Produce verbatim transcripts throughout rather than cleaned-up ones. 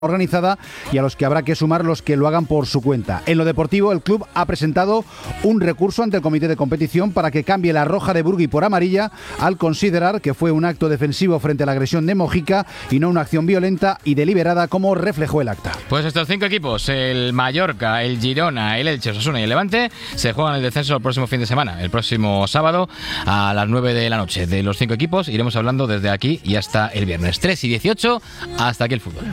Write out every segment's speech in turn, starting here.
organizada y a los que habrá que sumar los que lo hagan por su cuenta. En lo deportivo, el club ha presentado un recurso ante el comité de competición para que cambie la roja de Burgui por amarilla al considerar que fue un acto defensivo frente a la agresión de Mojica y no una acción violenta y deliberada como reflejó el acta. Pues estos cinco equipos, el Mallorca, el Girona, el Elche, Osasuna y el Levante, se juegan el descenso el próximo fin de semana, el próximo sábado a las nueve de la noche. De los cinco equipos iremos hablando desde aquí y hasta el viernes. tres y dieciocho, hasta aquí el fútbol.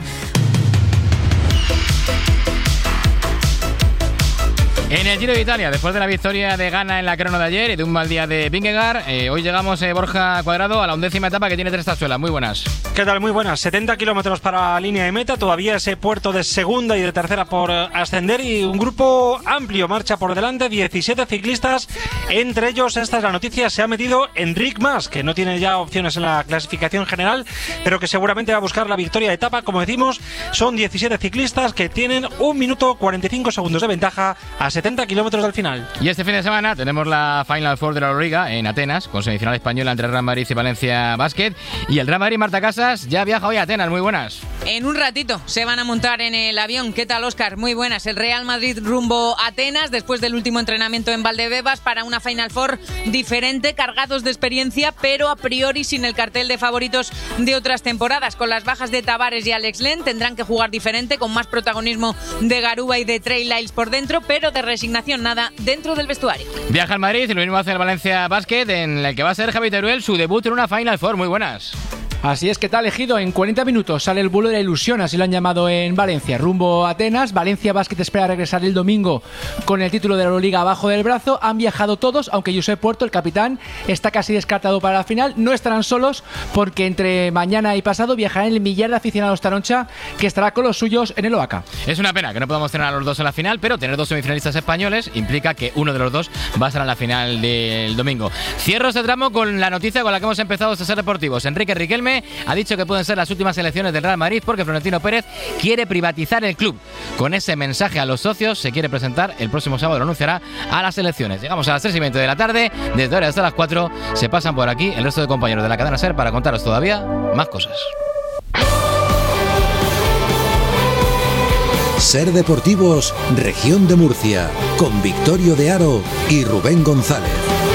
En el Giro de Italia, después de la victoria de Ganna en la crono de ayer y de un mal día de Vingegaard, eh, hoy llegamos, eh, Borja Cuadrado, a la undécima etapa que tiene tres tachuelas. Muy buenas. ¿Qué tal? Muy buenas. setenta kilómetros para la línea de meta, todavía ese puerto de segunda y de tercera por ascender y un grupo amplio marcha por delante, diecisiete ciclistas, entre ellos, esta es la noticia, se ha metido Enric Mas, que no tiene ya opciones en la clasificación general, pero que seguramente va a buscar la victoria de etapa. Como decimos, son diecisiete ciclistas que tienen un minuto cuarenta y cinco segundos de ventaja a setenta kilómetros del final. Y este fin de semana tenemos la Final Four de la Euroliga en Atenas, con semifinal española entre Real Madrid y Valencia Basket. Y el Real Madrid, Marta Casas, ya viaja hoy a Atenas. Muy buenas. En un ratito se van a montar en el avión. ¿Qué tal, Óscar? Muy buenas. El Real Madrid rumbo a Atenas después del último entrenamiento en Valdebebas para una Final Four diferente, cargados de experiencia, pero a priori sin el cartel de favoritos de otras temporadas. Con las bajas de Tavares y Alex Len tendrán que jugar diferente, con más protagonismo de Garuba y de Trey Lyles por dentro, pero de resignación nada dentro del vestuario. Viaja al Madrid y lo mismo hace el Valencia Basket, en el que va a ser Javi Teruel su debut en una Final Four. Muy buenas. Así es, que tal elegido en cuarenta minutos sale el vuelo de la ilusión, así lo han llamado en Valencia, rumbo a Atenas. Valencia Basket espera regresar el domingo con el título de la Euroliga abajo del brazo. Han viajado todos, aunque Josep Puerto, el capitán, está casi descartado para la final. No estarán solos porque entre mañana y pasado viajarán el millar de aficionados taroncha, que estará con los suyos en el O A C A. Es una pena que no podamos tener a los dos en la final, pero tener dos semifinalistas españoles implica que uno de los dos va a estar en la final del domingo. Cierro este tramo con la noticia con la que hemos empezado estos Ser Deportivos. Enrique Riquelme ha dicho que pueden ser las últimas elecciones del Real Madrid porque Florentino Pérez quiere privatizar el club. Con ese mensaje a los socios se quiere presentar el próximo sábado, lo anunciará a las elecciones. Llegamos a las tres y veinte de la tarde, desde ahora hasta las cuatro se pasan por aquí el resto de compañeros de la cadena SER para contaros todavía más cosas. Ser Deportivos, Región de Murcia, con Victorio de Aro y Rubén González.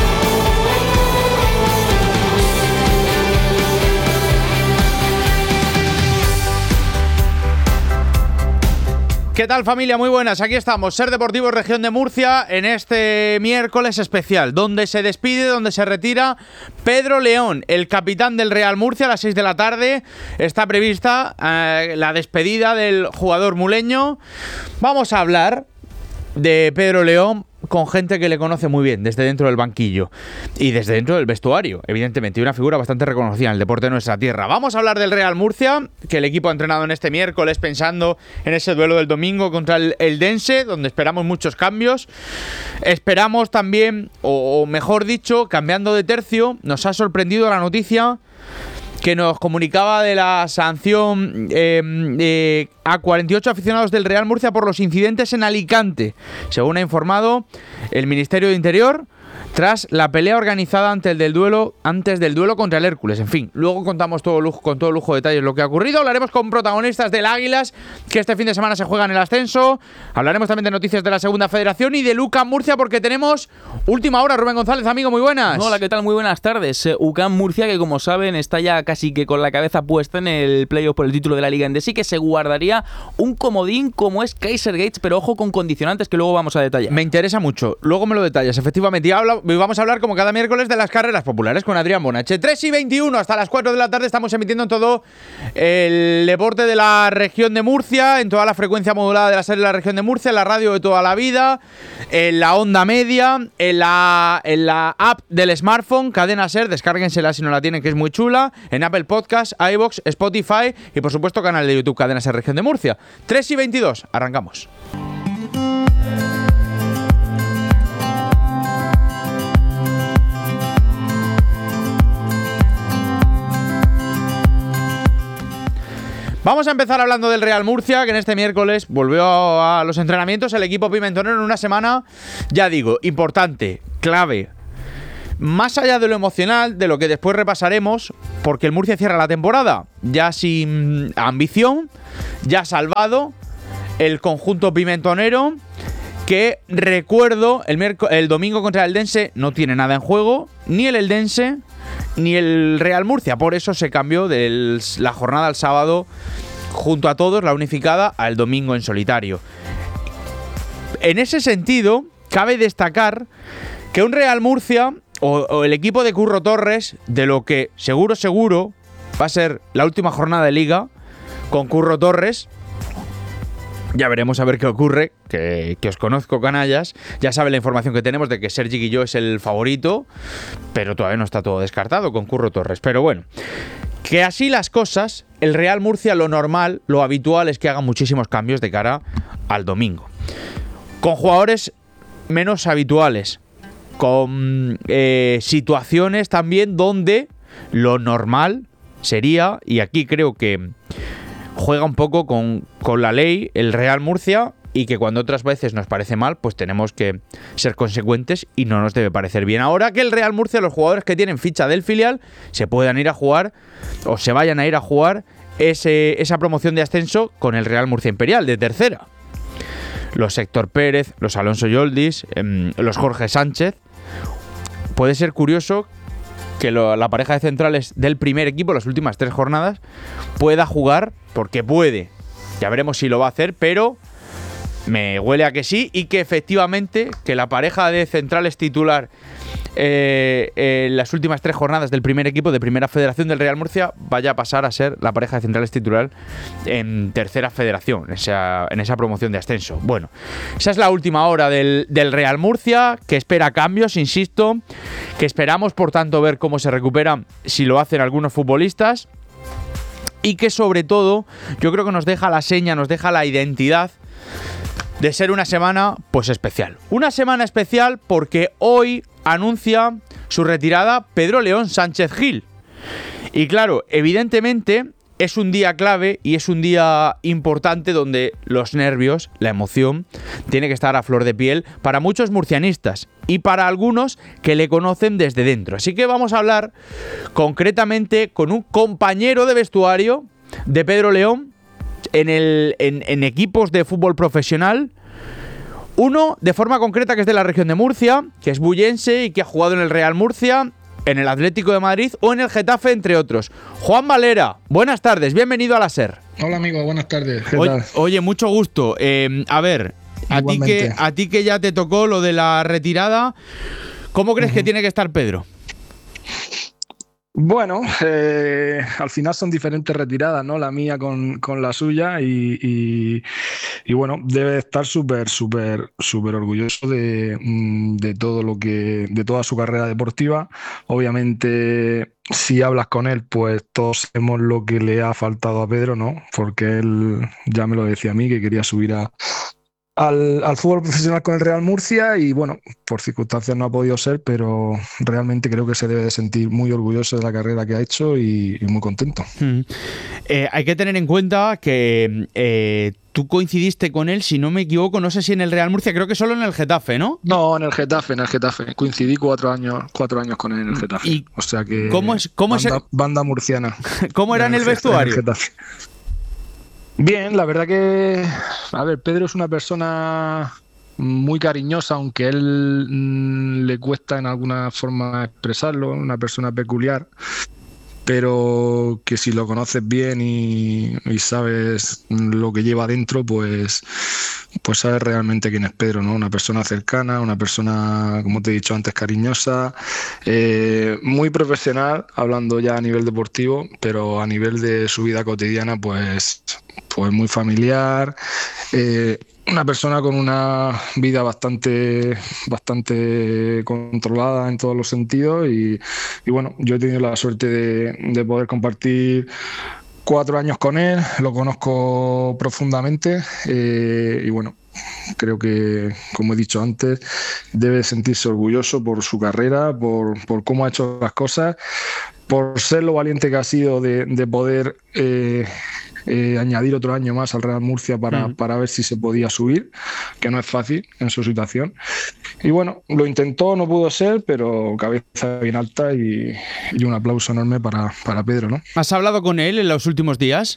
¿Qué tal, familia? Muy buenas, aquí estamos, Ser Deportivos, Región de Murcia, en este miércoles especial, donde se despide, donde se retira Pedro León, el capitán del Real Murcia. A las seis de la tarde está prevista eh, la despedida del jugador muleño. Vamos a hablar de Pedro León con gente que le conoce muy bien desde dentro del banquillo y desde dentro del vestuario, evidentemente, y una figura bastante reconocida en el deporte de nuestra tierra. Vamos a hablar del Real Murcia, que el equipo ha entrenado en este miércoles pensando en ese duelo del domingo contra el Eldense, donde esperamos muchos cambios. Esperamos también, o, o mejor dicho, cambiando de tercio, nos ha sorprendido la noticia que nos comunicaba de la sanción eh, eh, a cuarenta y ocho aficionados del Real Murcia por los incidentes en Alicante, según ha informado el Ministerio de Interior, tras la pelea organizada antes del duelo, antes del duelo contra el Hércules. En fin, luego contamos todo lujo, con todo lujo de detalles lo que ha ocurrido. Hablaremos con protagonistas del Águilas, que este fin de semana se juega en el ascenso. Hablaremos también de noticias de la Segunda Federación y de UCAM Murcia, porque tenemos última hora. Rubén González, amigo, muy buenas. Hola, ¿qué tal? Muy buenas tardes. UCAM Murcia, que como saben está ya casi que con la cabeza puesta en el playoff por el título de la Liga Endesa, y que se guardaría un comodín como es Kaiser Gates, pero ojo con condicionantes que luego vamos a detallar. Me interesa mucho, luego me lo detallas, efectivamente. Y habla, vamos a hablar como cada miércoles de las carreras populares con Adrián Bonache. tres y veintiuno hasta las cuatro de la tarde estamos emitiendo en todo el deporte de la región de Murcia, en toda la frecuencia modulada de la SER de la región de Murcia, en la radio de toda la vida, en la onda media, en la, en la app del smartphone, Cadena SER, descárguensela si no la tienen, que es muy chula, en Apple Podcasts, iVoox, Spotify y por supuesto canal de YouTube Cadena SER región de Murcia. tres y veintidós, arrancamos. Vamos a empezar hablando del Real Murcia, que en este miércoles volvió a los entrenamientos el equipo pimentonero en una semana, ya digo, importante, clave, Más allá de lo emocional, de lo que después repasaremos, porque el Murcia cierra la temporada ya sin ambición, ya salvado, el conjunto pimentonero, que recuerdo, el, el domingo contra el Eldense no tiene nada en juego, ni el Eldense ni el Real Murcia, por eso se cambió de la jornada al sábado junto a todos, la unificada, al domingo en solitario. En ese sentido, cabe destacar que un Real Murcia o, o el equipo de Curro Torres, de lo que seguro, seguro va a ser la última jornada de Liga con Curro Torres. Ya veremos a ver qué ocurre, que, que os conozco, canallas. Ya saben la información que tenemos de que Sergi Guilló es el favorito, pero todavía no está todo descartado con Curro Torres. Pero bueno, que así las cosas, el Real Murcia, lo normal, lo habitual es que haga muchísimos cambios de cara al domingo. Con jugadores menos habituales, con eh, situaciones también donde lo normal sería, y aquí creo que juega un poco con, con la ley el Real Murcia, y que cuando otras veces nos parece mal, pues tenemos que ser consecuentes y no nos debe parecer bien. Ahora que el Real Murcia, los jugadores que tienen ficha del filial, se puedan ir a jugar o se vayan a ir a jugar ese, esa promoción de ascenso con el Real Murcia Imperial de tercera. Los Héctor Pérez, los Alonso Yoldis, eh, los Jorge Sánchez. Puede ser curioso que lo, la pareja de centrales del primer equipo, las últimas tres jornadas, pueda jugar, porque puede. Ya veremos si lo va a hacer, pero me huele a que sí, y que efectivamente que la pareja de centrales titular eh, eh, las últimas tres jornadas del primer equipo de Primera Federación del Real Murcia vaya a pasar a ser la pareja de centrales titular en Tercera Federación, en esa, en esa promoción de ascenso. Bueno, esa es la última hora del, del Real Murcia, que espera cambios, insisto, que esperamos por tanto ver cómo se recupera, si lo hacen algunos futbolistas, y que sobre todo yo creo que nos deja la seña, nos deja la identidad de ser una semana pues especial. Una semana especial porque hoy anuncia su retirada Pedro León Sánchez Gil. Y claro, evidentemente es un día clave y es un día importante donde los nervios, la emoción, tiene que estar a flor de piel para muchos murcianistas y para algunos que le conocen desde dentro. Así que vamos a hablar concretamente con un compañero de vestuario de Pedro León en, el, en, en equipos de fútbol profesional. Uno de forma concreta que es de la región de Murcia, que es bullense y que ha jugado en el Real Murcia, en el Atlético de Madrid o en el Getafe, entre otros. Juan Valera, buenas tardes, bienvenido a la SER. Hola amigo, buenas tardes. ¿Qué oye, tal? Oye, mucho gusto. Eh, a ver, a ti, que, a ti que ya te tocó lo de la retirada, ¿cómo crees uh-huh. que tiene que estar Pedro? Bueno, eh, al final son diferentes retiradas, ¿no? La mía con, con la suya y, y, y bueno, debe estar súper, súper, súper orgulloso de, de todo lo que, de toda su carrera deportiva. Obviamente, si hablas con él, pues todos sabemos lo que le ha faltado a Pedro, ¿no? Porque él ya me lo decía a mí, que quería subir a Al, al fútbol profesional con el Real Murcia y bueno, por circunstancias no ha podido ser, pero realmente creo que se debe de sentir muy orgulloso de la carrera que ha hecho y, y muy contento. Mm. Eh, hay que tener en cuenta que eh, tú coincidiste con él, si no me equivoco, no sé si en el Real Murcia, creo que solo en el Getafe, ¿no? No, en el Getafe, en el Getafe. Coincidí cuatro años, cuatro años con él en el Getafe. ¿Y o sea que cómo es, cómo banda, es el... banda murciana. ¿Cómo era en el, el vestuario? En el Getafe. Bien, la verdad que, a ver, Pedro es una persona muy cariñosa, aunque a él mmm, le cuesta en alguna forma expresarlo, una persona peculiar, pero que si lo conoces bien y, y sabes lo que lleva dentro, pues, pues sabes realmente quién es Pedro, ¿no? Una persona cercana, una persona, como te he dicho antes, cariñosa, eh, muy profesional, hablando ya a nivel deportivo, pero a nivel de su vida cotidiana, pues, pues muy familiar. Eh, Una persona con una vida bastante, bastante controlada en todos los sentidos y, y bueno, yo he tenido la suerte de, de poder compartir cuatro años con él, lo conozco profundamente eh, y bueno, creo que, como he dicho antes, debe sentirse orgulloso por su carrera, por, por cómo ha hecho las cosas, por ser lo valiente que ha sido de, de poder... Eh, eh, añadir otro año más al Real Murcia para, mm. para ver si se podía subir, que no es fácil en su situación. Y bueno, lo intentó, no pudo ser, pero cabeza bien alta y, y un aplauso enorme para, para Pedro, ¿no? ¿Has hablado con él en los últimos días?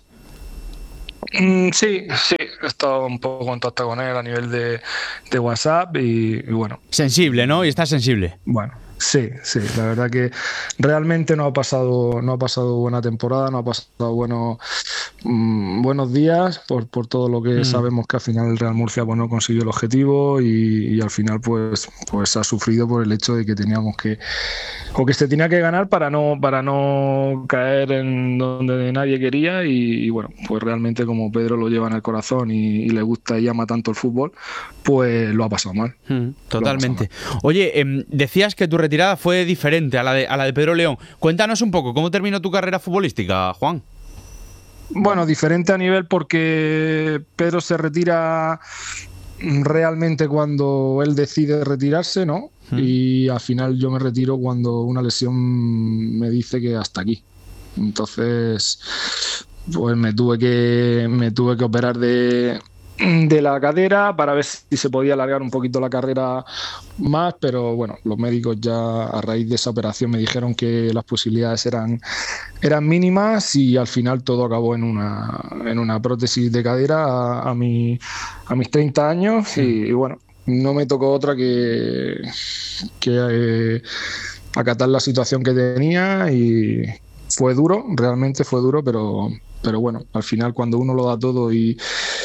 Mm, sí, sí, he estado un poco en contacto con él a nivel de, de WhatsApp y, y bueno. Sensible, ¿no? Y está sensible. Bueno. Sí, sí, la verdad que realmente no ha pasado, no ha pasado buena temporada, no ha pasado buenos, mmm, buenos días por, por todo lo que mm. sabemos que al final el Real Murcia pues, no consiguió el objetivo y, y al final pues, pues ha sufrido por el hecho de que teníamos que, o que se tenía que ganar para no, para no caer en donde nadie quería y, y bueno, pues realmente como Pedro lo lleva en el corazón y, y le gusta y ama tanto el fútbol, pues lo ha pasado mal. Mm, totalmente. Pasado mal. Oye, eh, decías que tu retirada fue diferente a la de a la de Pedro León. Cuéntanos un poco, ¿cómo terminó tu carrera futbolística, Juan? Bueno, diferente a nivel porque Pedro se retira realmente cuando él decide retirarse, ¿no? Mm. Y al final yo me retiro cuando una lesión me dice que hasta aquí. Entonces, pues me tuve que me tuve que operar de de la cadera para ver si se podía alargar un poquito la carrera más, pero bueno, los médicos ya a raíz de esa operación me dijeron que las posibilidades eran, eran mínimas y al final todo acabó en una, en una prótesis de cadera a, a, mi, a mis treinta años y, y bueno, no me tocó otra que, que eh, acatar la situación que tenía y fue duro, realmente fue duro, pero, pero bueno, al final cuando uno lo da todo y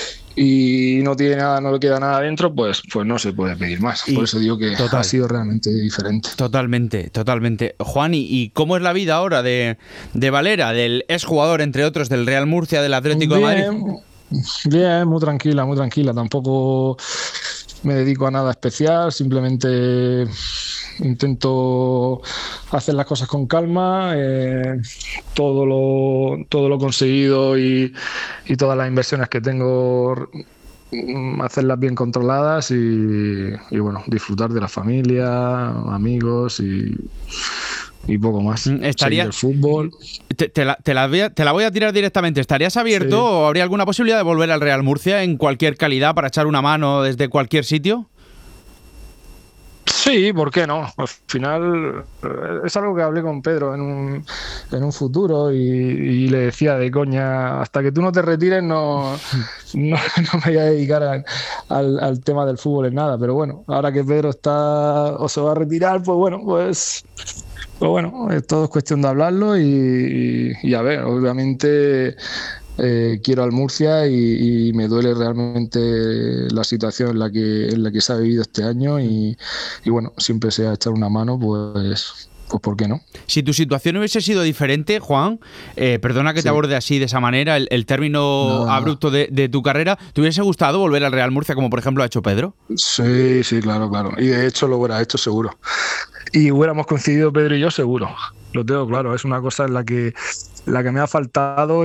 y no tiene nada, no le queda nada dentro, pues, pues no se puede pedir más. Y por eso digo que total. Ha sido realmente diferente. Totalmente, totalmente. Juan, ¿y, y cómo es la vida ahora de, de Valera, del exjugador, entre otros, del Real Murcia, del Atlético bien, de Madrid? Bien, muy tranquila, muy tranquila. Tampoco me dedico a nada especial, simplemente intento hacer las cosas con calma, eh, todo lo todo lo conseguido y, y todas las inversiones que tengo, hacerlas bien controladas y, y bueno, disfrutar de la familia, amigos y, y poco más. Estaría el fútbol. Te, te, la, te, la voy a, te la voy a tirar directamente. ¿Estarías abierto sí. o habría alguna posibilidad de volver al Real Murcia en cualquier calidad para echar una mano desde cualquier sitio? Sí, ¿por qué no? Al final es algo que hablé con Pedro en un, en un futuro y, y le decía de coña, hasta que tú no te retires no, no, no me voy a dedicar a, al, al tema del fútbol en nada, pero bueno, ahora que Pedro está o se va a retirar, pues bueno, pues, pues bueno, todo es cuestión de hablarlo y, y, y a ver, obviamente... Eh, quiero al Murcia y, y me duele realmente la situación en la que en la que se ha vivido este año y, y bueno, siempre sea echar una mano, pues pues ¿por qué no? Si tu situación hubiese sido diferente, Juan, eh, perdona que sí. te aborde así de esa manera, el, el término no, abrupto no. De, de tu carrera, ¿te hubiese gustado volver al Real Murcia como por ejemplo ha hecho Pedro? Sí, sí, claro, claro. Y de hecho lo hubiera hecho seguro. Y hubiéramos coincidido Pedro y yo seguro. Lo tengo claro, es una cosa en la que la que me ha faltado y,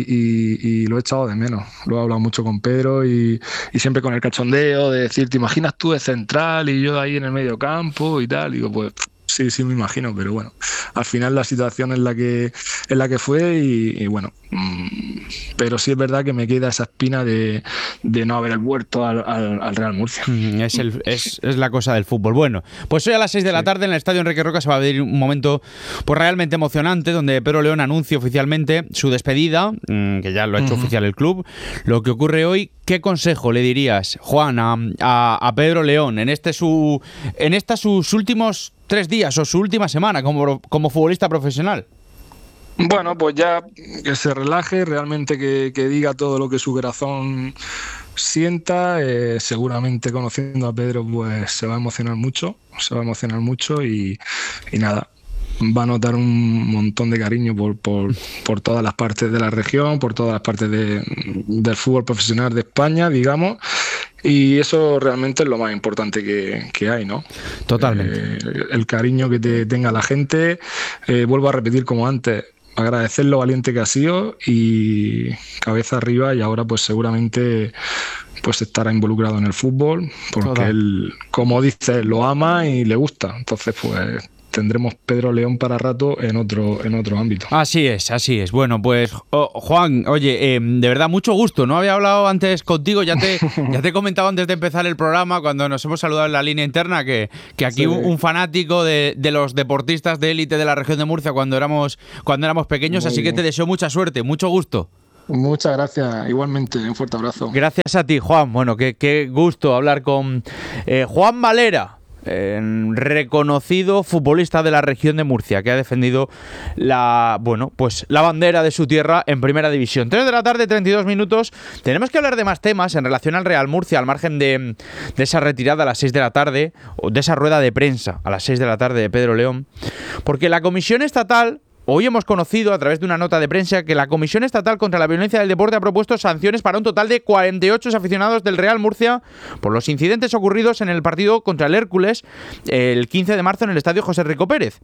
y, y lo he echado de menos. Lo he hablado mucho con Pedro y, y siempre con el cachondeo de decir, ¿te imaginas tú de central y yo ahí en el medio campo y tal? Y digo, pues sí, sí me imagino, pero bueno, al final la situación es la que, es la que fue y, y bueno, mmm, pero sí es verdad que me queda esa espina de, de no haber vuelto al, al, al Real Murcia. Es, el, es, es la cosa del fútbol. Bueno, pues hoy a las seis de la tarde en el Estadio Enrique Roca se va a vivir un momento pues realmente emocionante donde Pedro León anuncia oficialmente su despedida, mmm, que ya lo ha hecho uh-huh. oficial el club. Lo que ocurre hoy, ¿qué consejo le dirías, Juan, a, a, a Pedro León en este su en esta sus últimos tres días o su última semana como, como futbolista profesional? Bueno, pues ya que se relaje, realmente que, que diga todo lo que su corazón sienta, eh, seguramente conociendo a Pedro pues se va a emocionar mucho, se va a emocionar mucho y, y nada, va a notar un montón de cariño por, por, por todas las partes de la región, por todas las partes de, del fútbol profesional de España, digamos. Y eso realmente es lo más importante que, que hay, ¿no? Totalmente. Eh, el cariño que te tenga la gente. Eh, vuelvo a repetir como antes, agradecer lo valiente que ha sido y cabeza arriba y ahora pues seguramente pues estará involucrado en el fútbol porque Total. Él, como dice, lo ama y le gusta. Entonces pues tendremos Pedro León para rato en otro, en otro ámbito. Así es, así es. Bueno, pues oh, Juan, oye, eh, de verdad, mucho gusto. No había hablado antes contigo, ya te, ya te he comentado antes de empezar el programa, cuando nos hemos saludado en la línea interna, que, que aquí sí. un, un fanático de, de los deportistas de élite de la región de Murcia cuando éramos, cuando éramos pequeños, Muy así bien. que te deseo mucha suerte, mucho gusto. Muchas gracias, igualmente, un fuerte abrazo. Gracias a ti, Juan. Bueno, qué, qué gusto hablar con eh, Juan Valera, eh, reconocido futbolista de la región de Murcia, que ha defendido la, bueno, pues la bandera de su tierra en primera división. tres de la tarde, treinta y dos minutos. Tenemos que hablar de más temas en relación al Real Murcia, al margen de, de esa retirada a las seis de la tarde, o de esa rueda de prensa a las seis de la tarde de Pedro León, porque la Comisión Estatal... Hoy hemos conocido, a través de una nota de prensa, que la Comisión Estatal contra la Violencia del Deporte ha propuesto sanciones para un total de cuarenta y ocho aficionados del Real Murcia por los incidentes ocurridos en el partido contra el Hércules el quince de marzo en el estadio José Rico Pérez.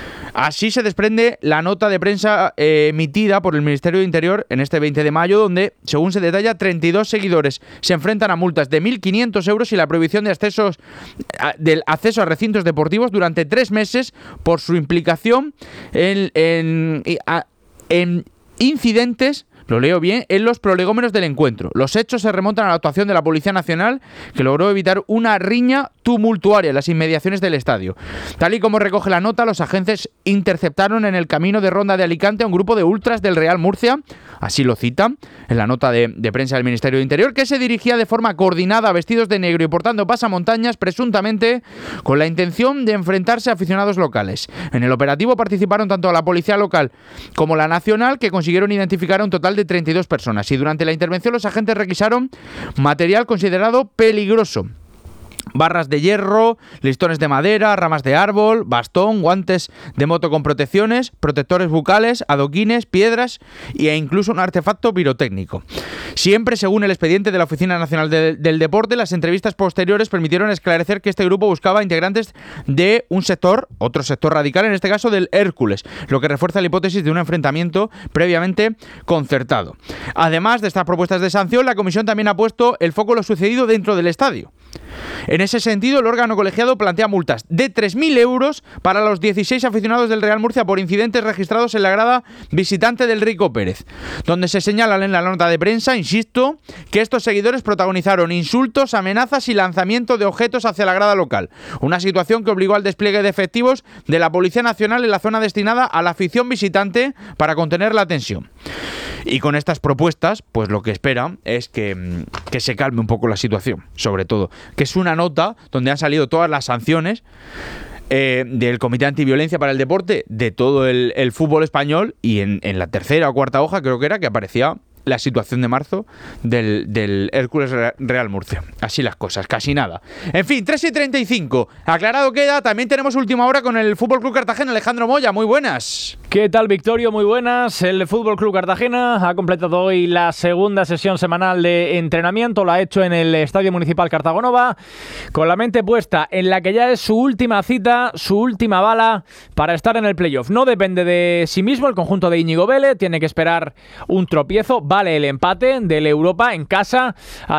Así se desprende la nota de prensa eh, emitida por el Ministerio de Interior en este veinte de mayo, donde, según se detalla, treinta y dos seguidores se enfrentan a multas de mil quinientos euros y la prohibición de accesos, a, del acceso a recintos deportivos durante tres meses por su implicación en, en, a, en incidentes, lo leo bien, en los prolegómenos del encuentro. Los hechos se remontan a la actuación de la Policía Nacional, que logró evitar una riña tumultuaria en las inmediaciones del estadio. Tal y como recoge la nota, los agentes interceptaron en el camino de Ronda de Alicante a un grupo de ultras del Real Murcia, así lo citan en la nota de, de prensa del Ministerio de Interior, que se dirigía de forma coordinada, vestidos de negro y portando pasamontañas, presuntamente con la intención de enfrentarse a aficionados locales. En el operativo participaron tanto la policía local como la nacional, que consiguieron identificar a un total de treinta y dos personas, y durante la intervención los agentes requisaron material considerado peligroso: barras de hierro, listones de madera, ramas de árbol, bastón, guantes de moto con protecciones, protectores bucales, adoquines, piedras e incluso un artefacto pirotécnico. Siempre según el expediente de la Oficina Nacional de, del Deporte, las entrevistas posteriores permitieron esclarecer que este grupo buscaba integrantes de un sector, otro sector radical, en este caso del Hércules, lo que refuerza la hipótesis de un enfrentamiento previamente concertado. Además de estas propuestas de sanción, la comisión también ha puesto el foco en lo sucedido dentro del estadio. En ese sentido, el órgano colegiado plantea multas de tres mil euros para los dieciséis aficionados del Real Murcia por incidentes registrados en la grada visitante del Rico Pérez, donde se señala en la nota de prensa, insisto, que estos seguidores protagonizaron insultos, amenazas y lanzamiento de objetos hacia la grada local, una situación que obligó al despliegue de efectivos de la Policía Nacional en la zona destinada a la afición visitante para contener la tensión. Y con estas propuestas, pues lo que esperan es que, que se calme un poco la situación, sobre todo, que es una nota donde han salido todas las sanciones eh, del Comité Antiviolencia para el Deporte de todo el, el fútbol español, y en, en la tercera o cuarta hoja creo que era que aparecía la situación de marzo del, del Hércules Real Murcia. Así las cosas, casi nada. En fin, tres y treinta y cinco. Aclarado queda, también tenemos última hora con el Fútbol Club Cartagena. Alejandro Moya, muy buenas. ¿Qué tal, Victorio? Muy buenas. El Fútbol Club Cartagena ha completado hoy la segunda sesión semanal de entrenamiento. Lo ha hecho en el Estadio Municipal Cartagonova, con la mente puesta en la que ya es su última cita, su última bala para estar en el playoff. No depende de sí mismo el conjunto de Íñigo Vélez, tiene que esperar un tropiezo. Vale el empate del Europa en casa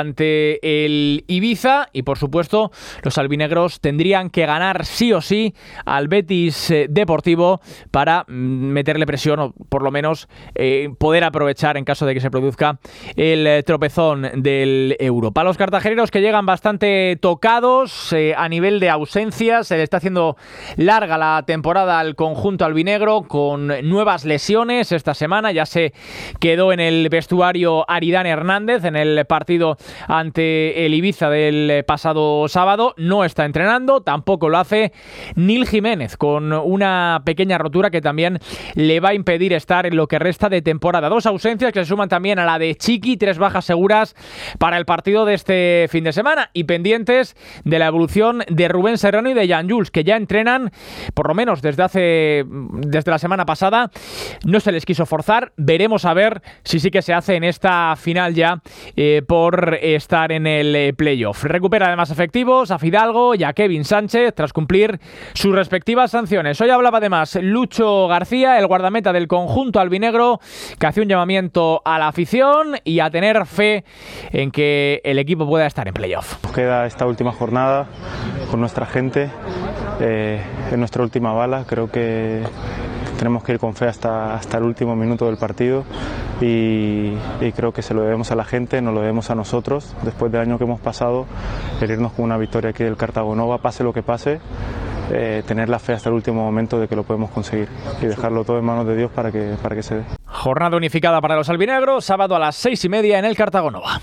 ante el Ibiza, y por supuesto los albinegros tendrían que ganar sí o sí al Betis Deportivo para meterle presión, o por lo menos eh, poder aprovechar en caso de que se produzca el tropezón del Europa. Los cartageneros, que llegan bastante tocados eh, a nivel de ausencias, se le está haciendo larga la temporada al conjunto albinegro con nuevas lesiones. Esta semana ya se quedó en el vestuario Aridane Hernández en el partido ante el Ibiza del pasado sábado. No está entrenando, tampoco lo hace Nil Jiménez, con una pequeña rotura que también le va a impedir estar en lo que resta de temporada. Dos ausencias que se suman también a la de Chiqui, tres bajas seguras para el partido de este fin de semana, y pendientes de la evolución de Rubén Serrano y de Jan Jules, que ya entrenan, por lo menos desde hace desde la semana pasada. No se les quiso forzar, veremos a ver si sí que se hace en esta final ya eh, por estar en el eh, playoff. Recupera además efectivos a Fidalgo y a Kevin Sánchez tras cumplir sus respectivas sanciones. Hoy hablaba además Lucho García, el guardameta del conjunto albinegro, que hace un llamamiento a la afición y a tener fe en que el equipo pueda estar en playoff. Nos queda esta última jornada con nuestra gente eh, es nuestra última bala. Creo que tenemos que ir con fe hasta, hasta el último minuto del partido y, y creo que se lo debemos a la gente, nos lo debemos a nosotros. Después del año que hemos pasado, el irnos con una victoria aquí del Cartago Nova, pase lo que pase, eh, tener la fe hasta el último momento de que lo podemos conseguir y dejarlo todo en manos de Dios para que, para que se dé. Jornada unificada para los albinegros, sábado a las seis y media en el Cartago Nova.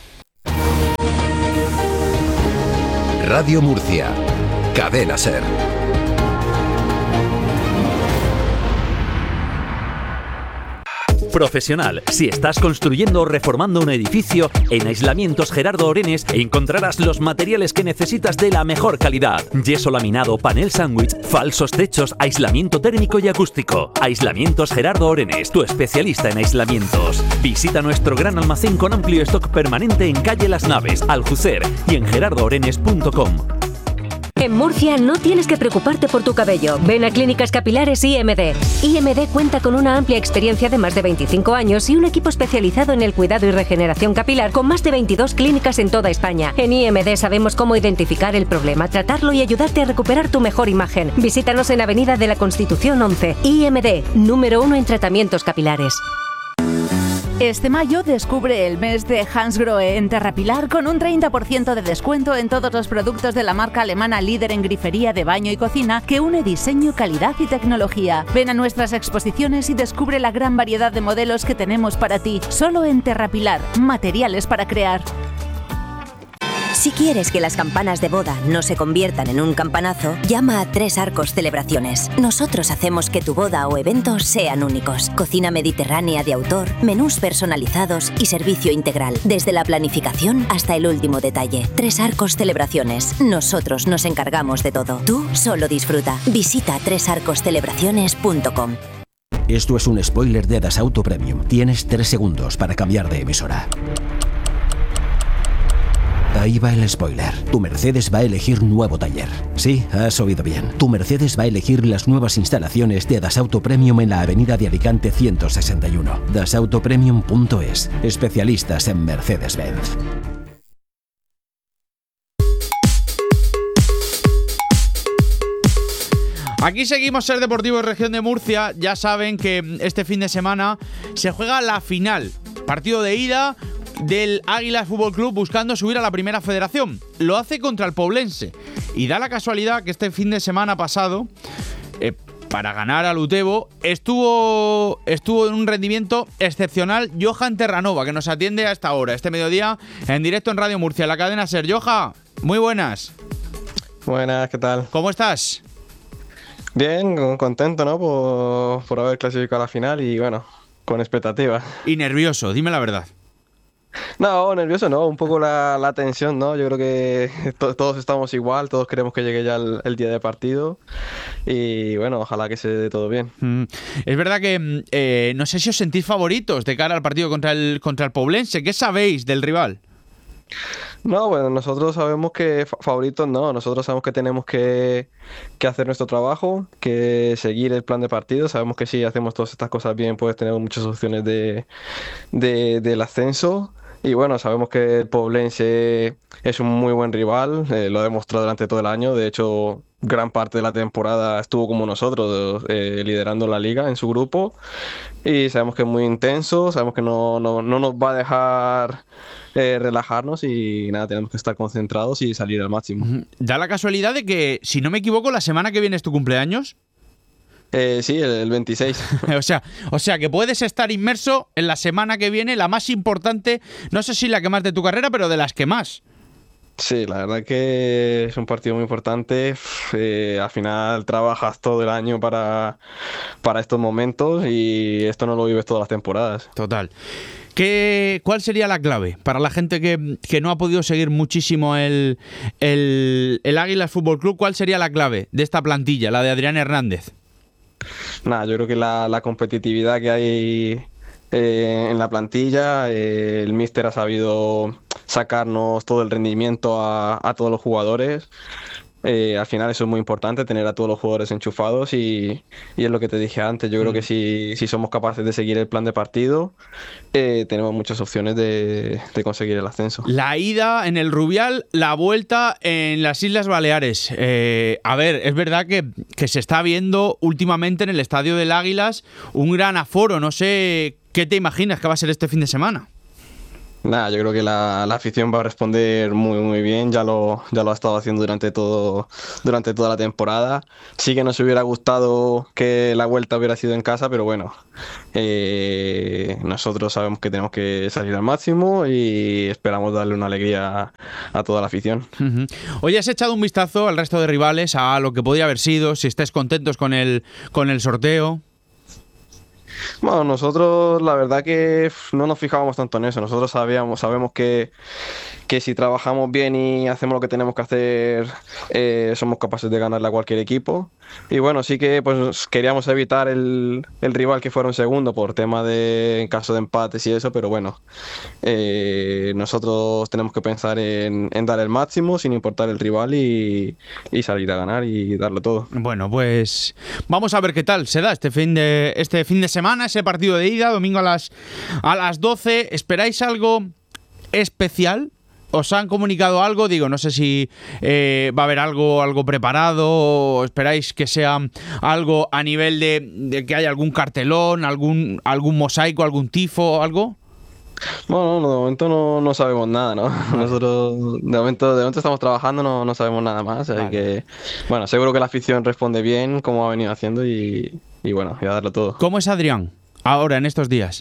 Radio Murcia, Cadena SER. Profesional. Si estás construyendo o reformando un edificio, en Aislamientos Gerardo Orenes encontrarás los materiales que necesitas de la mejor calidad. Yeso laminado, panel sándwich, falsos techos, aislamiento térmico y acústico. Aislamientos Gerardo Orenes, tu especialista en aislamientos. Visita nuestro gran almacén con amplio stock permanente en calle Las Naves, Aljucer y en gerardo orenes punto com. En Murcia no tienes que preocuparte por tu cabello. Ven a Clínicas Capilares I M D. I M D cuenta con una amplia experiencia de más de veinticinco años y un equipo especializado en el cuidado y regeneración capilar con más de veintidós clínicas en toda España. En I M D sabemos cómo identificar el problema, tratarlo y ayudarte a recuperar tu mejor imagen. Visítanos en Avenida de la Constitución once. I M D, número uno en tratamientos capilares. Este mayo descubre el mes de Hansgrohe en Terrapilar con un treinta por ciento de descuento en todos los productos de la marca alemana líder en grifería de baño y cocina que une diseño, calidad y tecnología. Ven a nuestras exposiciones y descubre la gran variedad de modelos que tenemos para ti. Solo en Terrapilar, materiales para crear. Si quieres que las campanas de boda no se conviertan en un campanazo, llama a Tres Arcos Celebraciones. Nosotros hacemos que tu boda o evento sean únicos. Cocina mediterránea de autor, menús personalizados y servicio integral, desde la planificación hasta el último detalle. Tres Arcos Celebraciones. Nosotros nos encargamos de todo. Tú solo disfruta. Visita tres arcos celebraciones punto com. Esto es un spoiler de Dasauto Premium. Tienes tres segundos para cambiar de emisora. Ahí va el spoiler. Tu Mercedes va a elegir nuevo taller. Sí, has oído bien. Tu Mercedes va a elegir las nuevas instalaciones de Dasauto Premium en la avenida de Alicante ciento sesenta y uno. dasauto premium punto es. Especialistas en Mercedes-Benz. Aquí seguimos, Ser Deportivo de Región de Murcia. Ya saben que este fin de semana se juega la final. Partido de ida del Águilas Fútbol Club buscando subir a la primera federación. Lo hace contra el Poblense. Y da la casualidad que este fin de semana pasado, eh, para ganar al Utebo, estuvo, estuvo en un rendimiento excepcional Johan Terranova, que nos atiende a esta hora, este mediodía, en directo en Radio Murcia, la cadena SER. Johan, muy buenas. Buenas, ¿qué tal? ¿Cómo estás? Bien, contento, ¿no? Por, por haber clasificado a la final y, bueno, con expectativa. Y nervioso, dime la verdad. No, nervioso no, un poco la, la tensión, ¿no? Yo creo que to- todos estamos igual, todos queremos que llegue ya el, el día de partido y bueno, ojalá que se dé todo bien. Mm. Es verdad que eh, no sé si os sentís favoritos de cara al partido contra el, contra el Poblense. ¿Qué sabéis del rival? No, bueno, nosotros sabemos que fa- favoritos no, nosotros sabemos que tenemos que, que hacer nuestro trabajo, que seguir el plan de partido. Sabemos que si hacemos todas estas cosas bien, puedes tener muchas opciones de, de, del ascenso. Y bueno, sabemos que el Poblense es un muy buen rival, eh, lo ha demostrado durante todo el año. De hecho, gran parte de la temporada estuvo como nosotros, eh, liderando la liga en su grupo. Y sabemos que es muy intenso, sabemos que no, no, no nos va a dejar eh, relajarnos y nada, tenemos que estar concentrados y salir al máximo. Da la casualidad de que, si no me equivoco, la semana que viene es tu cumpleaños. Eh, sí, el, el veintiséis. o sea, o sea, que puedes estar inmerso en la semana que viene, la más importante, no sé si la que más de tu carrera, pero de las que más. Sí, la verdad que es un partido muy importante. Eh, al final trabajas todo el año para, para estos momentos y esto no lo vives todas las temporadas. Total. ¿Qué, ¿Cuál sería la clave para la gente que, que no ha podido seguir muchísimo el, el, el Águilas Fútbol Club? ¿Cuál sería la clave de esta plantilla, la de Adrián Hernández? Nada, yo creo que la, la competitividad que hay eh, en la plantilla, eh, el míster ha sabido sacarnos todo el rendimiento a, a todos los jugadores Eh, al final eso es muy importante, tener a todos los jugadores enchufados y, y es lo que te dije antes. Yo creo que si, si somos capaces de seguir el plan de partido, eh, tenemos muchas opciones de, de conseguir el ascenso. La ida en el Rubial, la vuelta en las Islas Baleares. Eh, a ver, es verdad que, que se está viendo últimamente en el Estadio del Águilas un gran aforo. No sé qué te imaginas que va a ser este fin de semana. Nada, yo creo que la, la afición va a responder muy muy bien, ya lo, ya lo ha estado haciendo durante todo durante toda la temporada. Sí que nos hubiera gustado que la vuelta hubiera sido en casa, pero bueno, eh, nosotros sabemos que tenemos que salir al máximo y esperamos darle una alegría a, a toda la afición. Uh-huh. Hoy has echado un vistazo al resto de rivales, a lo que podría haber sido, si estáis contentos con el, con el sorteo. Bueno, nosotros la verdad que no nos fijábamos tanto en eso. Nosotros sabíamos, sabemos que, que si trabajamos bien y hacemos lo que tenemos que hacer, eh, somos capaces de ganarle a cualquier equipo. Y bueno, sí que pues queríamos evitar el, el rival que fuera un segundo por tema de en caso de empates y eso, pero bueno, eh, nosotros tenemos que pensar en, en dar el máximo sin importar el rival y, y salir a ganar y darlo todo. Bueno, pues vamos a ver qué tal se da este fin de, este fin de semana. Ese partido de ida, domingo a las, a las doce. ¿Esperáis algo especial? ¿Os han comunicado algo? Digo, no sé si eh, va a haber algo, algo preparado, o esperáis que sea algo a nivel de, de que haya algún cartelón, algún, algún mosaico, algún tifo, algo. Bueno, no, de momento no, no sabemos nada, ¿no? Vale. Nosotros de momento, de momento estamos trabajando, no, no sabemos nada más, así vale. que, bueno, seguro que la afición responde bien, como ha venido haciendo y, y bueno, y a darlo todo. ¿Cómo es Adrián ahora, en estos días?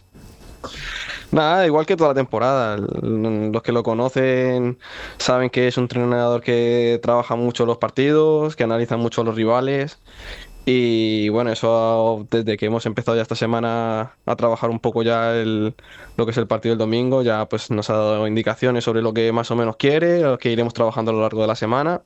Nada, igual que toda la temporada. Los que lo conocen saben que es un entrenador que trabaja mucho los partidos, que analiza mucho los rivales. Y bueno, eso desde que hemos empezado ya esta semana a trabajar un poco ya el, lo que es el partido del domingo, ya pues nos ha dado indicaciones sobre lo que más o menos quiere, lo que iremos trabajando a lo largo de la semana.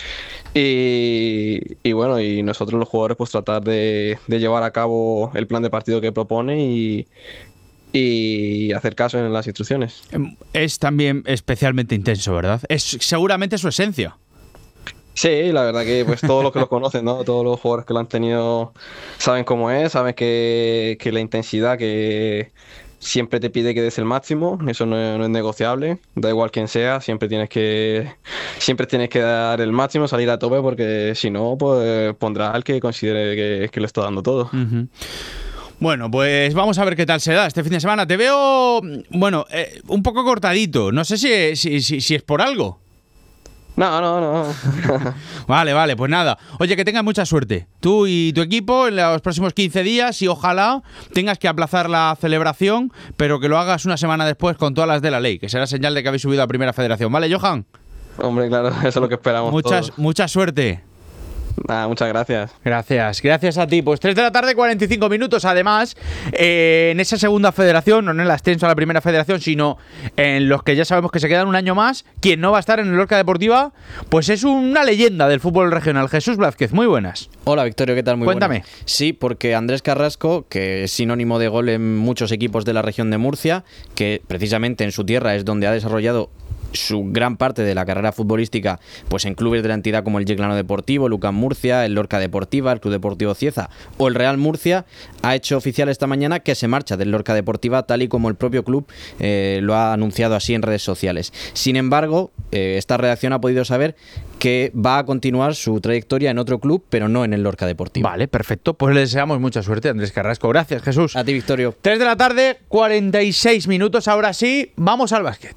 Y, y bueno, y nosotros los jugadores pues tratar de, de llevar a cabo el plan de partido que propone y, y hacer caso en las instrucciones. Es también especialmente intenso, ¿verdad? Es seguramente su esencia. Sí, la verdad que pues todos los que lo conocen, ¿no? Todos los jugadores que lo han tenido saben cómo es, saben que, que la intensidad que siempre te pide que des el máximo, eso no es, no es negociable, da igual quién sea, siempre tienes que siempre tienes que dar el máximo, salir a tope, porque si no, pues pondrá al que considere que, que lo está dando todo. Uh-huh. Bueno, pues vamos a ver qué tal se da este fin de semana. Te veo, bueno, eh, un poco cortadito, no sé si, si, si, si es por algo. No, no, no. Vale, vale, pues nada. Oye, que tengas mucha suerte. Tú y tu equipo en los próximos quince días y ojalá tengas que aplazar la celebración, pero que lo hagas una semana después con todas las de la ley, que será señal de que habéis subido a Primera Federación. ¿Vale, Johan? Hombre, claro, eso es lo que esperamos Muchas, todos. Mucha suerte. Nada, muchas gracias. Gracias, gracias a ti. Pues tres de la tarde, cuarenta y cinco minutos. Además, eh, en esa segunda federación, no en el ascenso a la Primera Federación, sino en los que ya sabemos que se quedan un año más, quien no va a estar en el Lorca Deportiva, pues es una leyenda del fútbol regional. Jesús Blázquez, muy buenas. Hola, Victorio, ¿qué tal? Muy Cuéntame. buenas. Sí, porque Andrés Carrasco, que es sinónimo de gol en muchos equipos de la región de Murcia, que precisamente en su tierra es donde ha desarrollado su gran parte de la carrera futbolística, pues en clubes de la entidad como el Yeclano Deportivo, el UCAM Murcia, el Lorca Deportiva, el Club Deportivo Cieza o el Real Murcia, ha hecho oficial esta mañana que se marcha del Lorca Deportiva, tal y como el propio club eh, lo ha anunciado así en redes sociales. Sin embargo, eh, esta redacción ha podido saber que va a continuar su trayectoria en otro club, pero no en el Lorca Deportivo. Vale, perfecto. Pues le deseamos mucha suerte a Andrés Carrasco. Gracias, Jesús. A ti, Victorio. tres de la tarde, cuarenta y seis minutos. Ahora sí, vamos al básquet.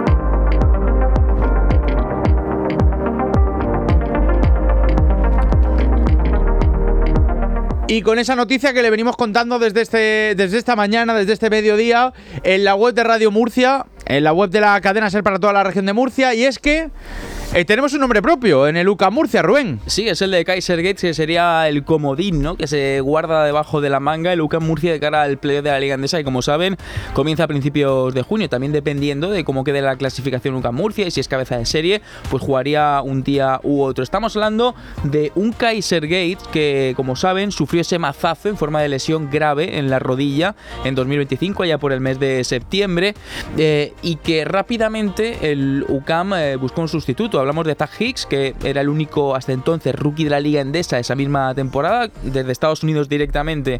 Y con esa noticia que le venimos contando desde, este, desde esta mañana, desde este mediodía, en la web de Radio Murcia, en la web de la cadena SER para toda la región de Murcia, y es que eh, tenemos un nombre propio en el UCAM Murcia, Rubén. Sí, es el de Kaiser Gates, que sería el comodín, ¿no?, que se guarda debajo de la manga el UCAM Murcia de cara al playoff de la Liga Endesa, y como saben, comienza a principios de junio, también dependiendo de cómo quede la clasificación UCAM Murcia, y si es cabeza de serie, pues jugaría un día u otro. Estamos hablando de un Kaiser Gates que, como saben, sufrió ese mazazo en forma de lesión grave en la rodilla en dos mil veinticinco, allá por el mes de septiembre, eh, y que rápidamente el UCAM eh, buscó un sustituto. Hablamos de Zach Hicks, que era el único hasta entonces rookie de la Liga Endesa esa misma temporada, desde Estados Unidos directamente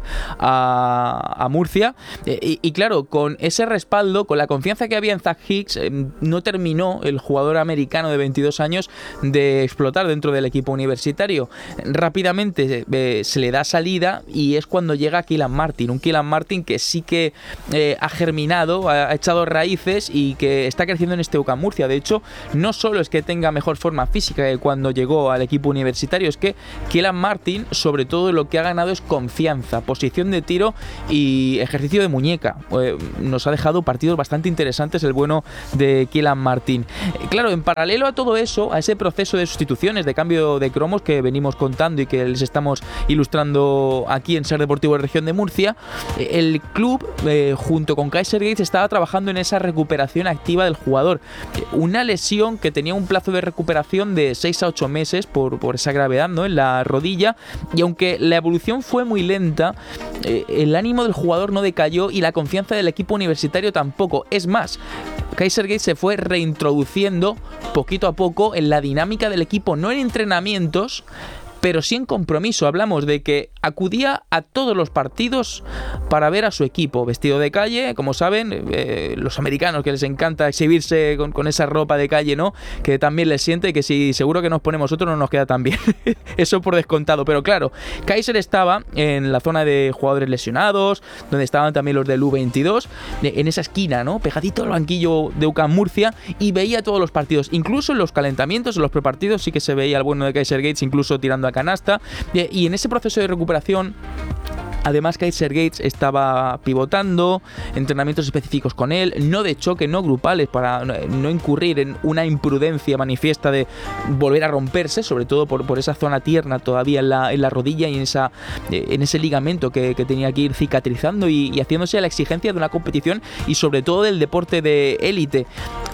a, a Murcia. Y, y claro, con ese respaldo, con la confianza que había en Zach Hicks, eh, no terminó el jugador americano de veintidós años de explotar dentro del equipo universitario. Rápidamente eh, se le da salida y es cuando llega Kylian Martin, un Kylian Martin que sí que eh, ha germinado, ha, ha echado raíces y que está creciendo en este U C A M Murcia. De hecho, no solo es que tenga mejor forma física que cuando llegó al equipo universitario, es que Kylian Martin sobre todo lo que ha ganado es confianza, posición de tiro y ejercicio de muñeca. Eh, nos ha dejado partidos bastante interesantes el bueno de Kylian Martin. Eh, claro, en paralelo a todo eso, a ese proceso de sustituciones, de cambio de cromos que venimos contando y que les estamos ilustrando aquí en Ser Deportivo de Región de Murcia, eh, el club eh, junto con Kaisergates estaba trabajando en esa recuperación activa del jugador. Eh, una lesión que tenía un plazo de recuperación de seis a ocho meses por, por esa gravedad, ¿no?, en la rodilla, y aunque la evolución fue muy lenta, eh, el ánimo del jugador no decayó y la confianza del equipo universitario tampoco. Es más, Kaisergates se fue reintroduciendo poquito a poco en la dinámica del equipo, no en entrenamientos, pero sí en compromiso. Hablamos de que acudía a todos los partidos para ver a su equipo, vestido de calle, como saben, eh, los americanos que les encanta exhibirse con, con esa ropa de calle, ¿no?, que también les siente, que si seguro que nos ponemos otro no nos queda tan bien. Eso por descontado. Pero claro, Kaiser estaba en la zona de jugadores lesionados, donde estaban también los del U veintidós, en esa esquina, ¿no?, pegadito al banquillo de U C A M Murcia, y veía todos los partidos, incluso en los calentamientos, en los prepartidos sí que se veía al bueno de Kaisergates, incluso tirando a canasta. Y en ese proceso de recuperación, además, Kaisergates estaba pivotando, entrenamientos específicos con él, no de choque, no grupales, para no incurrir en una imprudencia manifiesta de volver a romperse, sobre todo por, por esa zona tierna todavía en la, en la rodilla y en, esa, en ese ligamento que, que tenía que ir cicatrizando y, y haciéndose a la exigencia de una competición y sobre todo del deporte de élite.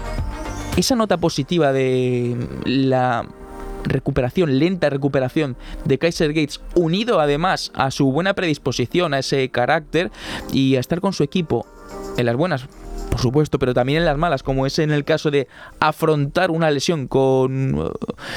Esa nota positiva de la recuperación, lenta recuperación de Kaisergates, unido además a su buena predisposición, a ese carácter y a estar con su equipo en las buenas, por supuesto, pero también en las malas, como es en el caso de afrontar una lesión con,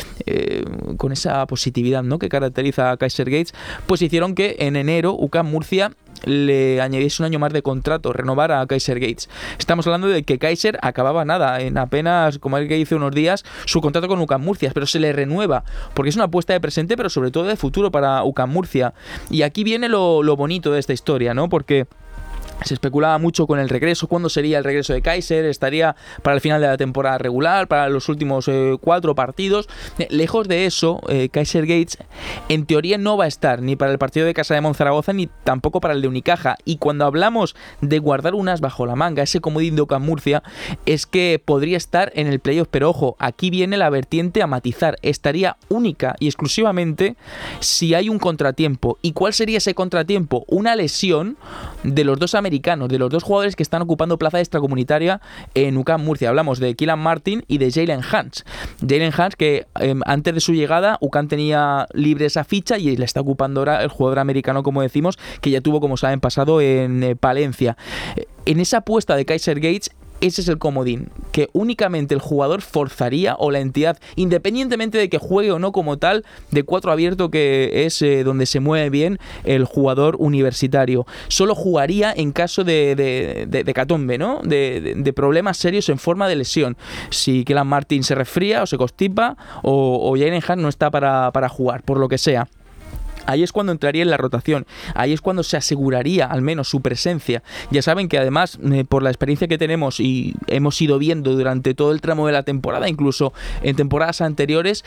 eh, con esa positividad, ¿no?, que caracteriza a Kaisergates, pues hicieron que en enero U C A M Murcia le añadiese un año más de contrato, renovara a Kaisergates. Estamos hablando de que Kaiser acababa nada, en apenas, como el que hizo unos días, su contrato con U C A M Murcia, pero se le renueva, porque es una apuesta de presente, pero sobre todo de futuro para U C A M Murcia. Y aquí viene lo, lo bonito de esta historia, ¿no?, porque se especulaba mucho con el regreso, cuándo sería el regreso de Kaiser, estaría para el final de la temporada regular, para los últimos eh, cuatro partidos. Eh, lejos de eso, eh, Kaisergates en teoría no va a estar ni para el partido de Casa de Monzaragoza ni tampoco para el de Unicaja. Y cuando hablamos de guardar un as bajo la manga, ese comodín de U C A M Murcia, es que podría estar en el playoff, pero ojo, aquí viene la vertiente a matizar, estaría única y exclusivamente si hay un contratiempo. ¿Y cuál sería ese contratiempo? Una lesión de los dos americanos, de los dos jugadores que están ocupando plaza extracomunitaria en U C A M Murcia. Hablamos de Kylian Martin y de Jalen Hans. Jalen Hans, que eh, antes de su llegada U C A M tenía libre esa ficha y le está ocupando ahora el jugador americano, como decimos, que ya tuvo, como saben, pasado en eh, Palencia. En esa apuesta de Kaisergates, ese es el comodín, que únicamente el jugador forzaría, o la entidad, independientemente de que juegue o no como tal, de cuatro abierto, que es eh, donde se mueve bien el jugador universitario. Solo jugaría en caso de, de, de, de catombe, ¿no?, de, de, de problemas serios en forma de lesión. Si Kylian Martin se resfría o se constipa, o, o Jalen Hart no está para, para jugar, por lo que sea. Ahí es cuando entraría en la rotación, ahí es cuando se aseguraría al menos su presencia. Ya saben que además, eh, por la experiencia que tenemos y hemos ido viendo durante todo el tramo de la temporada, incluso en temporadas anteriores,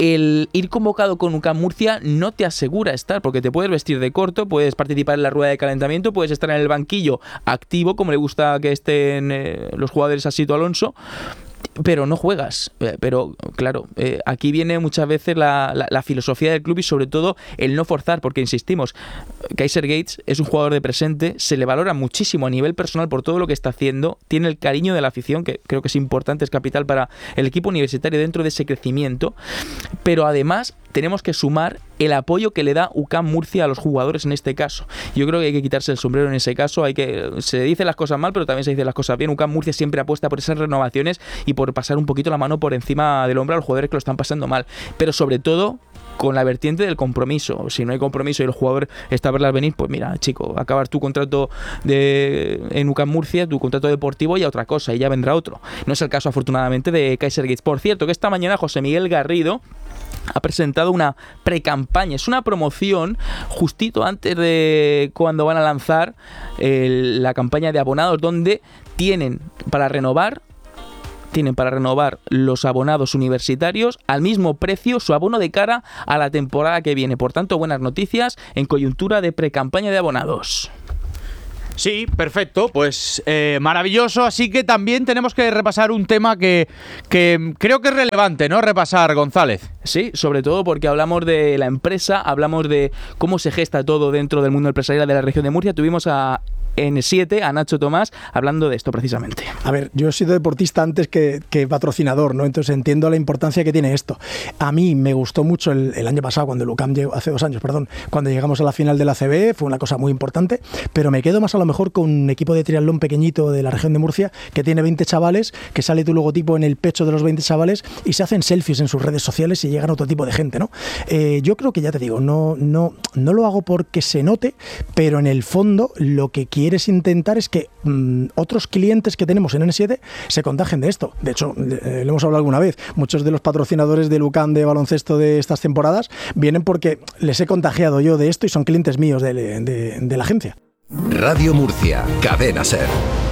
el ir convocado con U C A M Murcia no te asegura estar, porque te puedes vestir de corto, puedes participar en la rueda de calentamiento, puedes estar en el banquillo activo, como le gusta que estén eh, los jugadores a Sito Alonso, pero no juegas. Pero claro, eh, aquí viene muchas veces la, la, la filosofía del club y sobre todo el no forzar, porque insistimos, Kaisergates es un jugador de presente, se le valora muchísimo a nivel personal por todo lo que está haciendo, tiene el cariño de la afición, que creo que es importante, es capital para el equipo universitario dentro de ese crecimiento, pero además tenemos que sumar el apoyo que le da U C A M Murcia a los jugadores en este caso. Yo creo que hay que quitarse el sombrero en ese caso. Hay que se dicen las cosas mal, pero también se dicen las cosas bien. U C A M Murcia siempre apuesta por esas renovaciones y por pasar un poquito la mano por encima del hombro a los jugadores que lo están pasando mal. Pero sobre todo con la vertiente del compromiso. Si no hay compromiso y el jugador está a verlas venir, pues mira, chico, acabar tu contrato de, en U C A M Murcia, tu contrato deportivo, y a otra cosa, y ya vendrá otro. No es el caso, afortunadamente, de Kaisergates. Por cierto, que esta mañana José Miguel Garrido ha presentado una pre-campaña, es una promoción justito antes de cuando van a lanzar el, la campaña de abonados, donde tienen para renovar tienen para renovar los abonados universitarios al mismo precio su abono de cara a la temporada que viene. Por tanto, buenas noticias en coyuntura de pre-campaña de abonados. Sí, perfecto, pues eh, maravilloso, así que también tenemos que repasar un tema que, que creo que es relevante, ¿no? Repasar, González. Sí, sobre todo porque hablamos de la empresa, hablamos de cómo se gesta todo dentro del mundo empresarial de la región de Murcia. Tuvimos a N siete, a Nacho Tomás, hablando de esto precisamente. A ver, yo he sido deportista antes que, que patrocinador, ¿no? Entonces entiendo la importancia que tiene esto. A mí me gustó mucho el, el año pasado, cuando el U C A M llegó, hace dos años, perdón, cuando llegamos a la final de la A C B, fue una cosa muy importante, pero me quedo más a lo mejor con un equipo de triatlón pequeñito de la región de Murcia, que tiene veinte chavales, que sale tu logotipo en el pecho de los veinte chavales y se hacen selfies en sus redes sociales y llegan a otro tipo de gente, ¿no? Eh, yo creo que, ya te digo, no, no, no lo hago porque se note, pero en el fondo lo que quieres intentar es que mmm, otros clientes que tenemos en N siete se contagien de esto. De hecho, eh, lo hemos hablado alguna vez, muchos de los patrocinadores del U C A M de baloncesto de estas temporadas vienen porque les he contagiado yo de esto y son clientes míos de, de, de la agencia. Radio Murcia, Cadena Ser.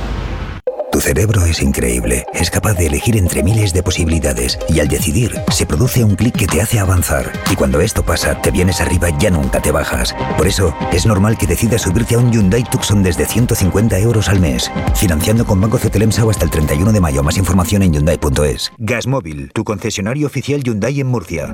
Tu cerebro es increíble, es capaz de elegir entre miles de posibilidades y al decidir se produce un clic que te hace avanzar, y cuando esto pasa te vienes arriba, ya nunca te bajas. Por eso es normal que decidas subirte a un Hyundai Tucson desde ciento cincuenta euros al mes, financiando con Banco Cetelemsau hasta el treinta y uno de mayo. Más información en Hyundai punto es. Gasmóvil, tu concesionario oficial Hyundai en Murcia.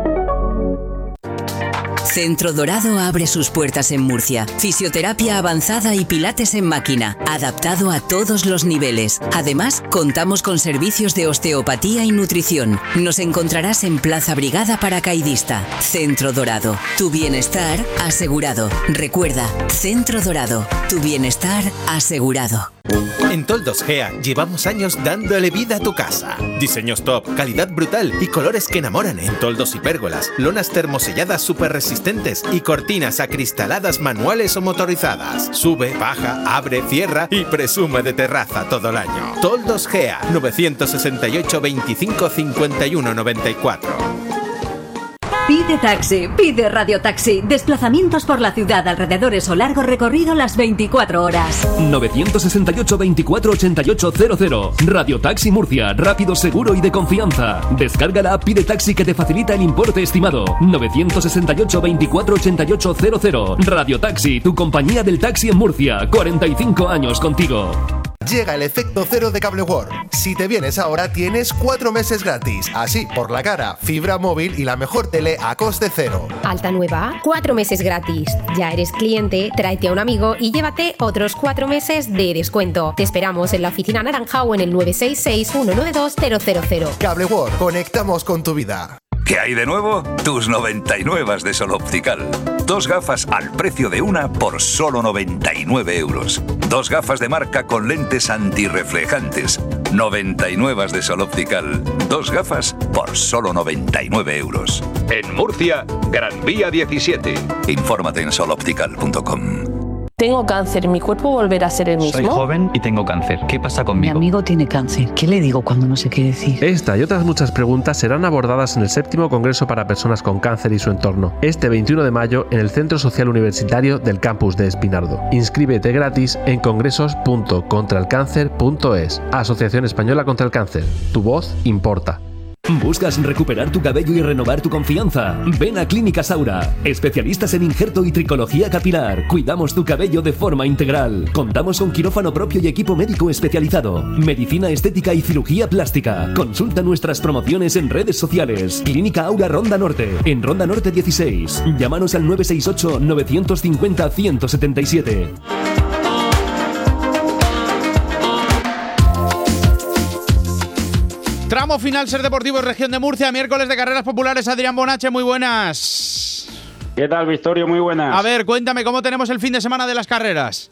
Centro Dorado abre sus puertas en Murcia. Fisioterapia avanzada y pilates en máquina, adaptado a todos los niveles. Además, contamos con servicios de osteopatía y nutrición. Nos encontrarás en Plaza Brigada Paracaidista. Centro Dorado, tu bienestar asegurado. Recuerda, Centro Dorado, tu bienestar asegurado. En Toldos Gea llevamos años dándole vida a tu casa. Diseños top, calidad brutal y colores que enamoran en toldos y pérgolas, lonas termoselladas súper resistentes y cortinas acristaladas manuales o motorizadas. Sube, baja, abre, cierra y presume de terraza todo el año. Toldos Gea, novecientos sesenta y ocho, veinticinco, cincuenta y uno, noventa y cuatro. Pide taxi, pide Radio Taxi. Desplazamientos por la ciudad, alrededores o largo recorrido las veinticuatro horas. novecientos sesenta y ocho, veinticuatro, ochenta y ocho, cero cero. Radio Taxi Murcia, rápido, seguro y de confianza. Descarga la app Pide Taxi que te facilita el importe estimado. novecientos sesenta y ocho, veinticuatro, ochenta y ocho, cero cero. Radio Taxi, tu compañía del taxi en Murcia. cuarenta y cinco años contigo. Llega el efecto cero de Cable World. Si te vienes ahora tienes cuatro meses gratis. Así, por la cara, fibra móvil y la mejor tele a coste cero. Alta nueva, cuatro meses gratis. Ya eres cliente, tráete a un amigo y llévate otros cuatro meses de descuento. Te esperamos en la oficina naranja o en el nueve seis seis, uno nueve dos, cero cero cero. Cable World, conectamos con tu vida. ¿Qué hay de nuevo? Tus noventa y nueve de Sol Optical. Dos gafas al precio de una por solo noventa y nueve euros. Dos gafas de marca con lentes antirreflejantes. noventa y nueve de Sol Optical. Dos gafas por solo noventa y nueve euros. En Murcia, Gran Vía diecisiete. Infórmate en sol optical punto com. Tengo cáncer, ¿mi cuerpo volverá a ser el mismo? Soy joven y tengo cáncer. ¿Qué pasa conmigo? Mi amigo tiene cáncer. ¿Qué le digo cuando no sé qué decir? Esta y otras muchas preguntas serán abordadas en el séptimo Congreso para Personas con Cáncer y su entorno, este veintiuno de mayo en el Centro Social Universitario del Campus de Espinardo. Inscríbete gratis en congresos punto contra el cáncer punto es. Asociación Española contra el Cáncer. Tu voz importa. ¿Buscas recuperar tu cabello y renovar tu confianza? Ven a Clínica Saura, especialistas en injerto y tricología capilar. Cuidamos tu cabello de forma integral. Contamos con quirófano propio y equipo médico especializado. Medicina estética y cirugía plástica. Consulta nuestras promociones en redes sociales. Clínica Aura Ronda Norte, en Ronda Norte dieciséis. Llámanos al nueve seis ocho, nueve cinco cero, uno siete siete. Tramo final, Ser Deportivo, Región de Murcia, miércoles de carreras populares. Adrián Bonache, muy buenas. ¿Qué tal, Victorio? Muy buenas. A ver, cuéntame, ¿cómo tenemos el fin de semana de las carreras?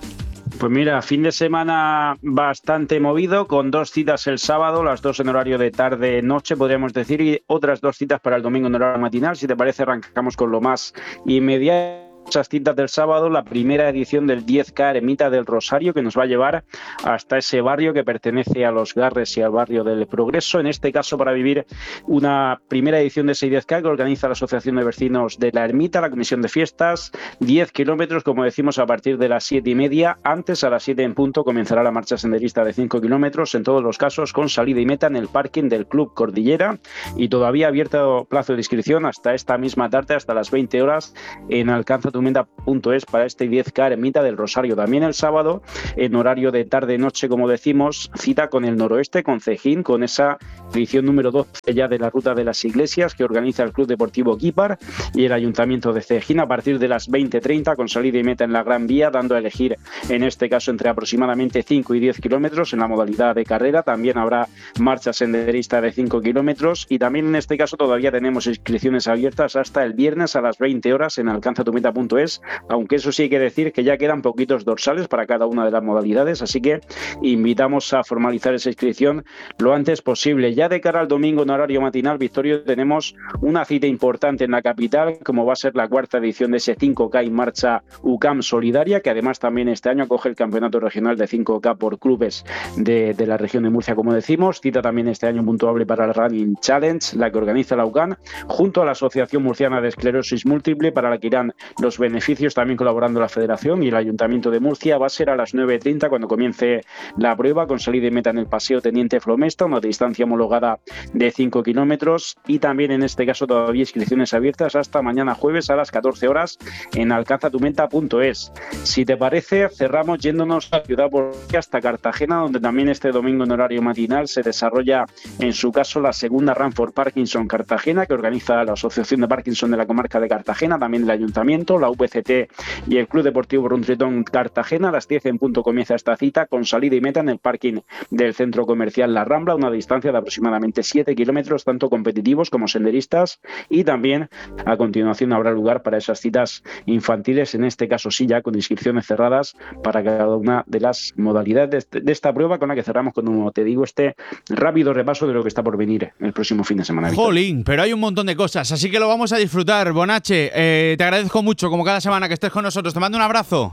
Pues mira, fin de semana bastante movido, con dos citas el sábado, las dos en horario de tarde-noche, podríamos decir, y otras dos citas para el domingo en horario matinal. Si te parece, arrancamos con lo más inmediato. Muchas citas del sábado, la primera edición del diez K Ermita del Rosario, que nos va a llevar hasta ese barrio que pertenece a Los Garres y al barrio del Progreso, en este caso para vivir una primera edición de ese diez K que organiza la Asociación de Vecinos de la Ermita, la Comisión de Fiestas, diez kilómetros, como decimos, a partir de las siete y media. Antes, a las siete en punto, comenzará la marcha senderista de cinco kilómetros, en todos los casos con salida y meta en el parking del Club Cordillera, y todavía abierto plazo de inscripción hasta esta misma tarde, hasta las veinte horas, en alcanza tu meta punto es para este diez K Ermita del Rosario. También el sábado, en horario de tarde-noche, como decimos, cita con el noroeste, con Cejín, con esa edición número doce ya de la Ruta de las Iglesias que organiza el Club Deportivo Guípar y el Ayuntamiento de Cejín, a partir de las veinte treinta, con salida y meta en la Gran Vía, dando a elegir en este caso entre aproximadamente cinco y diez kilómetros en la modalidad de carrera. También habrá marcha senderista de cinco kilómetros, y también en este caso todavía tenemos inscripciones abiertas hasta el viernes a las veinte horas en alcanza tu meta punto es, aunque eso sí hay que decir que ya quedan poquitos dorsales para cada una de las modalidades, así que invitamos a formalizar esa inscripción lo antes posible. Ya de cara al domingo en horario matinal, Victorio, tenemos una cita importante en la capital, como va a ser la cuarta edición de ese cinco K en marcha U C A M Solidaria, que además también este año acoge el campeonato regional de cinco K por clubes de, de la región de Murcia, como decimos. Cita también este año puntuable para el Running Challenge, la que organiza la U C A M, junto a la Asociación Murciana de Esclerosis Múltiple, para la que irán los beneficios, también colaborando la Federación y el Ayuntamiento de Murcia. Va a ser a las nueve treinta cuando comience la prueba, con salida y meta en el Paseo Teniente Flomesta, una distancia homologada de cinco kilómetros, y también en este caso todavía inscripciones abiertas hasta mañana jueves a las catorce horas en alcanza tu meta punto es. Si te parece, cerramos yéndonos a Ciudad Bolivia hasta Cartagena, donde también este domingo en horario matinal se desarrolla, en su caso, la segunda Run for Parkinson Cartagena, que organiza la Asociación de Parkinson de la comarca de Cartagena, también el Ayuntamiento, la U P C T y el Club Deportivo Runtretón Cartagena. A las diez en punto comienza esta cita, con salida y meta en el parking del centro comercial La Rambla, una distancia de aproximadamente siete kilómetros, tanto competitivos como senderistas, y también a continuación habrá lugar para esas citas infantiles, en este caso sí ya con inscripciones cerradas para cada una de las modalidades de esta prueba, con la que cerramos con, como te digo, este rápido repaso de lo que está por venir el próximo fin de semana. Jolín, pero hay un montón de cosas, así que lo vamos a disfrutar. Bonache, eh, te agradezco mucho, como cada semana, que estés con nosotros. Te mando un abrazo.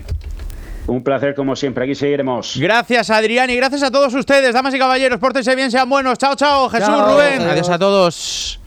Un placer, como siempre, aquí seguiremos. Gracias, Adrián, y gracias a todos ustedes, damas y caballeros. Pórtense bien, sean buenos. Chao, chao. Jesús, Chao. Rubén. Adiós a todos.